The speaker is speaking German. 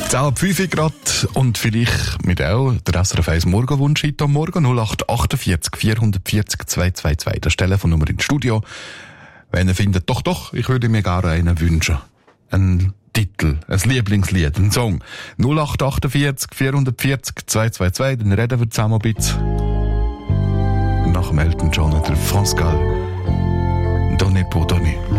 10:05 Grad und vielleicht mit auch der SRF 1 Morgenwunsch heute am Morgen 0848 440 222. Das Telefonnummer ins Studio. Wenn ihr findet, doch, ich würde mir gerne einen wünschen. Ein Titel, ein Lieblingslied, ein Song. 0848 440 222, dann reden wir zusammen ein bisschen. Nach dem Elton John oder France Gall. Donner pour donner.